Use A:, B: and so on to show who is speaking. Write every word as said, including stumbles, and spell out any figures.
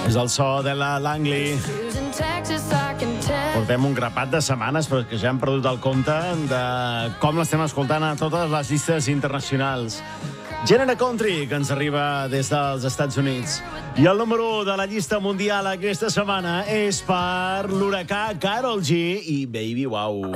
A: És el so de la Langley. Portem un grapat de setmanes, però que ja hem perdut el compte de com l'estem escoltant a totes les llistes internacionals. Gènere country, que ens arriba des dels Estats Units. I el número u de la llista mundial aquesta setmana és per l'huracà Karol G i Baby Wow.